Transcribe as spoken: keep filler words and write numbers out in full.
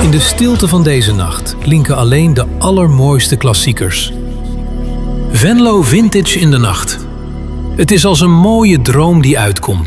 In de stilte van deze nacht klinken alleen de allermooiste klassiekers. Venlo Vintage in de nacht. Het is als een mooie droom die uitkomt.